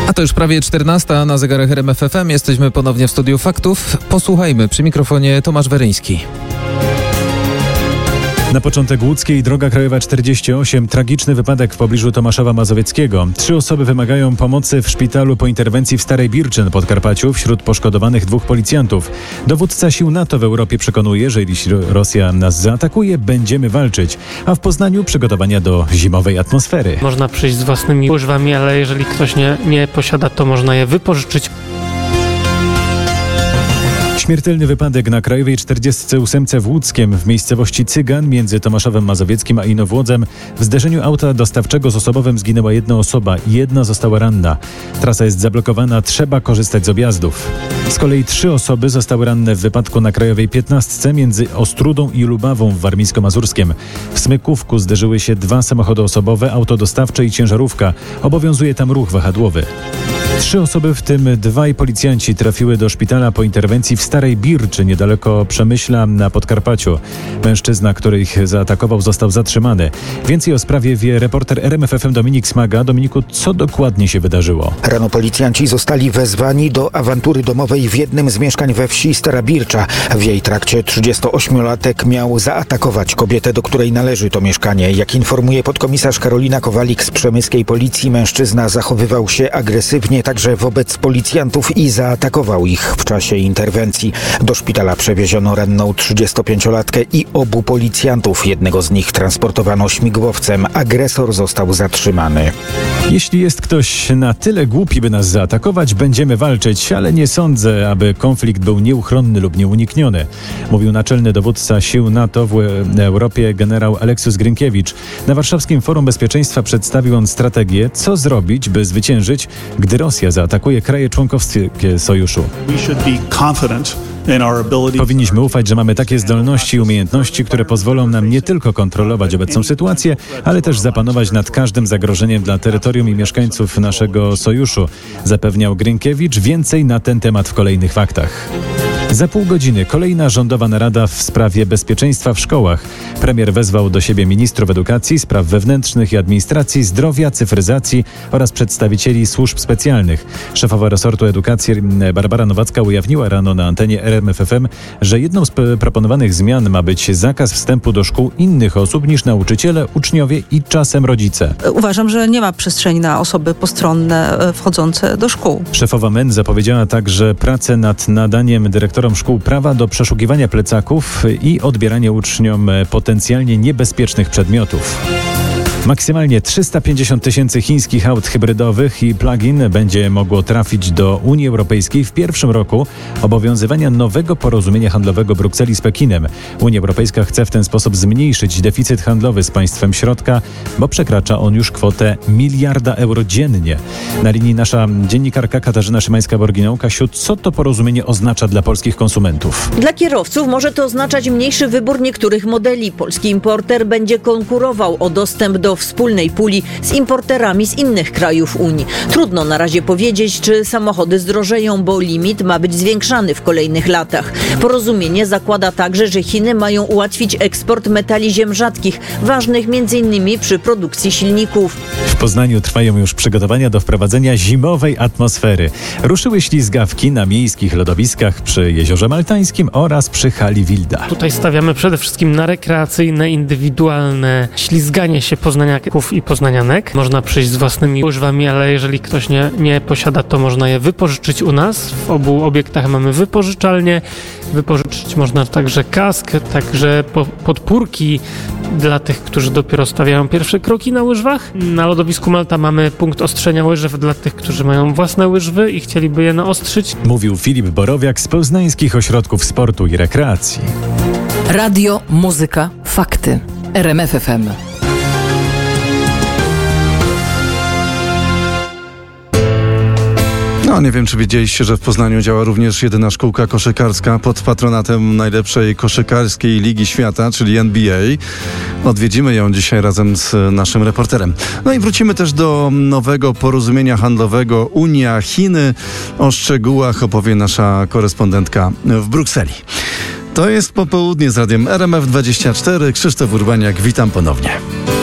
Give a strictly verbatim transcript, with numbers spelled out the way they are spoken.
A to już prawie czternasta na zegarach R M F F M. Jesteśmy ponownie w studiu faktów. Posłuchajmy. Przy mikrofonie Tomasz Weryński. Na początek łódzkiej droga krajowa czterdzieści osiem. Tragiczny wypadek w pobliżu Tomaszowa Mazowieckiego. Trzy osoby wymagają pomocy w szpitalu po interwencji w Starej Birczy na Podkarpaciu. Wśród poszkodowanych dwóch policjantów. Dowódca sił NATO w Europie przekonuje, że jeśli Rosja nas zaatakuje, będziemy walczyć. A w Poznaniu przygotowania do zimowej atmosfery. Można przyjść z własnymi łyżwami, ale jeżeli ktoś nie, nie posiada, to można je wypożyczyć. Śmiertelny wypadek na krajowej czterdziestce ósemce w Łódzkiem w miejscowości Cygan między Tomaszowem Mazowieckim a Inowłodzem. W zderzeniu auta dostawczego z osobowym zginęła jedna osoba, jedna została ranna. Trasa jest zablokowana, trzeba korzystać z objazdów. Z kolei trzy osoby zostały ranne w wypadku na krajowej piętnastce między Ostrudą i Lubawą w Warmińsko-Mazurskiem. W Smykówku zderzyły się dwa samochody osobowe, auto dostawcze i ciężarówka. Obowiązuje tam ruch wahadłowy. Trzy osoby, w tym dwaj policjanci, trafiły do szpitala po interwencji w Starej Birczy, niedaleko Przemyśla na Podkarpaciu. Mężczyzna, który ich zaatakował, został zatrzymany. Więcej o sprawie wie reporter R M F F M Dominik Smaga. Dominiku, co dokładnie się wydarzyło? Rano policjanci zostali wezwani do awantury domowej w jednym z mieszkań we wsi Stara Bircza. W jej trakcie trzydziestoośmiolatek miał zaatakować kobietę, do której należy to mieszkanie. Jak informuje podkomisarz Karolina Kowalik z przemyskiej policji, mężczyzna zachowywał się agresywnie także wobec policjantów i zaatakował ich w czasie interwencji. Do szpitala przewieziono ranną trzydziestopięciolatkę i obu policjantów. Jednego z nich transportowano śmigłowcem. Agresor został zatrzymany. Jeśli jest ktoś na tyle głupi, by nas zaatakować, będziemy walczyć, ale nie sądzę, aby konflikt był nieuchronny lub nieunikniony, mówił naczelny dowódca sił NATO w Europie generał Aleksius Grynkiewicz. Na warszawskim Forum Bezpieczeństwa przedstawił on strategię, co zrobić, by zwyciężyć, gdy Rosja zaatakuje kraje członkowskie sojuszu. Powinniśmy ufać, że mamy takie zdolności i umiejętności, które pozwolą nam nie tylko kontrolować obecną sytuację, ale też zapanować nad każdym zagrożeniem dla terytorium i mieszkańców naszego sojuszu, zapewniał Grynkiewicz. Więcej na ten temat w kolejnych faktach. Za pół godziny kolejna rządowa narada w sprawie bezpieczeństwa w szkołach. Premier wezwał do siebie ministrów edukacji, spraw wewnętrznych i administracji, zdrowia, cyfryzacji oraz przedstawicieli służb specjalnych. Szefowa resortu edukacji Barbara Nowacka ujawniła rano na antenie R M F F M, że jedną z proponowanych zmian ma być zakaz wstępu do szkół innych osób niż nauczyciele, uczniowie i czasem rodzice. Uważam, że nie ma przestrzeni na osoby postronne wchodzące do szkół. Szefowa M E N zapowiedziała także pracę nad nadaniem dyrektorom szkół prawa do przeszukiwania plecaków i odbierania uczniom potencjalnie niebezpiecznych przedmiotów. Maksymalnie trzysta pięćdziesiąt tysięcy chińskich aut hybrydowych i plug-in będzie mogło trafić do Unii Europejskiej w pierwszym roku obowiązywania nowego porozumienia handlowego Brukseli z Pekinem. Unia Europejska chce w ten sposób zmniejszyć deficyt handlowy z państwem środka, bo przekracza on już kwotę miliarda euro dziennie. Na linii nasza dziennikarka Katarzyna Szymańska-Borginą. Kasiu, co to porozumienie oznacza dla polskich konsumentów? Dla kierowców może to oznaczać mniejszy wybór niektórych modeli. Polski importer będzie konkurował o dostęp do wspólnej puli z importerami z innych krajów Unii. Trudno na razie powiedzieć, czy samochody zdrożeją, bo limit ma być zwiększany w kolejnych latach. Porozumienie zakłada także, że Chiny mają ułatwić eksport metali ziem rzadkich, ważnych między innymi przy produkcji silników. W Poznaniu trwają już przygotowania do wprowadzenia zimowej atmosfery. Ruszyły ślizgawki na miejskich lodowiskach przy Jeziorze Maltańskim oraz przy hali Wilda. Tutaj stawiamy przede wszystkim na rekreacyjne, indywidualne ślizganie się poznaniaków i poznanianek. Można przyjść z własnymi łyżwami, ale jeżeli ktoś nie, nie posiada, to można je wypożyczyć u nas. W obu obiektach mamy wypożyczalnie. Wypożyczyć można także kask, także po, podpórki dla tych, którzy dopiero stawiają pierwsze kroki na łyżwach. Na lodowisku Malta mamy punkt ostrzenia łyżew dla tych, którzy mają własne łyżwy i chcieliby je naostrzyć. Mówił Filip Borowiak z Poznańskich Ośrodków Sportu i Rekreacji. Radio, muzyka, fakty. R M F F M. No, nie wiem, czy wiedzieliście, że w Poznaniu działa również jedyna szkółka koszykarska pod patronatem najlepszej koszykarskiej ligi świata, czyli N B A. Odwiedzimy ją dzisiaj razem z naszym reporterem. No i wrócimy też do nowego porozumienia handlowego Unia-Chiny. O szczegółach opowie nasza korespondentka w Brukseli. To jest popołudnie z radiem R M F dwadzieścia cztery. Krzysztof Urbaniak, witam ponownie.